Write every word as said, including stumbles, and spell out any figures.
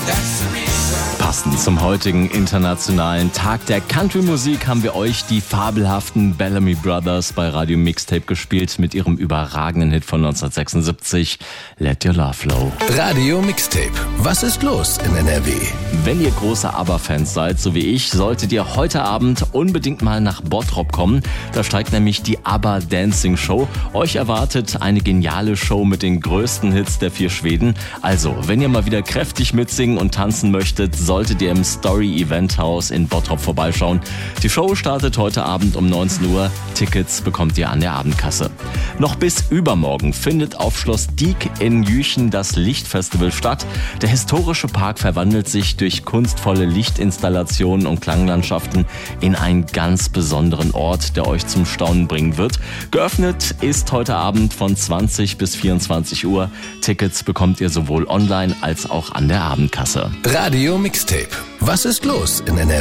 Passend zum heutigen internationalen Tag der Country-Musik haben wir euch die fabelhaften Bellamy Brothers bei Radio Mixtape gespielt mit ihrem überragenden Hit von neunzehnhundertsechsundsiebzig, Let Your Love Flow. Radio Mixtape. Was ist los in N R W? Wenn ihr große ABBA-Fans seid, so wie ich, solltet ihr heute Abend unbedingt mal nach Bottrop kommen. Da steigt nämlich die ABBA Dancing Show. Euch erwartet eine geniale Show mit den größten Hits der vier Schweden. Also, wenn ihr mal wieder kräftig mitsingen und tanzen möchtet, solltet ihr im Story Event House in Bottrop vorbeischauen. Die Show startet heute Abend um neunzehn Uhr. Tickets bekommt ihr an der Abendkasse. Noch bis übermorgen findet auf Schloss Dieck in Jüchen das Lichtfestival statt. Der historische Park verwandelt sich durch kunstvolle Lichtinstallationen und Klanglandschaften in einen ganz besonderen Ort, der euch zum Staunen bringen wird. Geöffnet ist heute Abend von zwanzig bis vierundzwanzig Uhr. Tickets bekommt ihr sowohl online als auch an der Abendkasse. Radio Mixtape. Was ist los in N R W?